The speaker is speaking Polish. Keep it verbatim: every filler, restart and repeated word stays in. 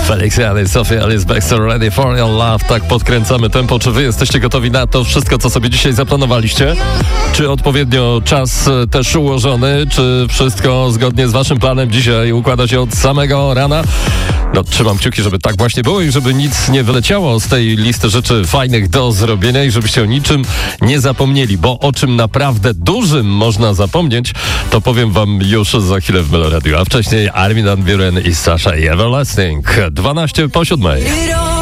Felix Jan, Sophia Alice Baxter, Ready for Your Love. Tak podkręcamy tempo. Czy wy jesteście gotowi na to wszystko, co sobie dzisiaj zaplanowaliście? Czy odpowiednio czas też ułożony? Czy wszystko zgodnie z waszym planem dzisiaj układa się od samego rana? No, trzymam kciuki, żeby tak właśnie było i żeby nic nie wyleciało z tej listy rzeczy fajnych do zrobienia i żebyście o niczym nie zapomnieli, bo o czym naprawdę dużym można zapomnieć, to powiem wam już za chwilę w Meloradiu. A wcześniej Armin van Buuren i Sasha i Everlasting. dwanaście po siódmej.